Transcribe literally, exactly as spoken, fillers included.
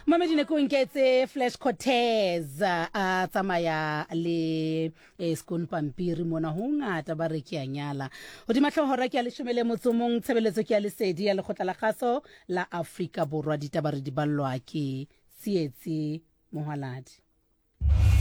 Mamedine ko nketse Flash Cortez a tsamaya le Skun Pampiri mona ho ngata ba re ke a nyala ho di mahlohora ke a leshomele motsomong tshebeletso ke a lesedi ya lekgotla la kgaso la Afrika Borwa ditaba re di ballwa ke Tsietsi Mohaladi.